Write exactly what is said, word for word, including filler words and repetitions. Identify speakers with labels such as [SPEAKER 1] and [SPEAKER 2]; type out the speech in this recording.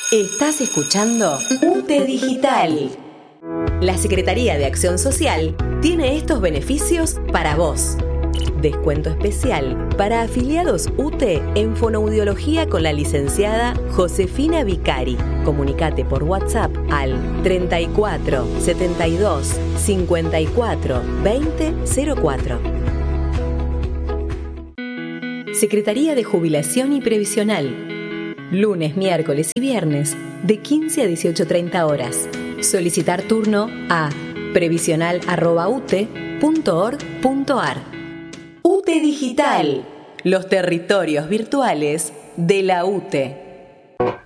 [SPEAKER 1] Estás escuchando U T E Digital. La Secretaría de Acción Social tiene estos beneficios para vos. Descuento especial para afiliados U T E en fonoaudiología con la licenciada Josefina Vicari. Comunicate por WhatsApp al treinta y cuatro, setenta y dos, cincuenta y cuatro, veinte, cero cuatro. Secretaría de Jubilación y Previsional. Lunes, miércoles y viernes de quince a dieciocho treinta horas. Solicitar turno a previsional arroba u t e punto org punto a r. U T E Digital, los territorios virtuales de la U T E.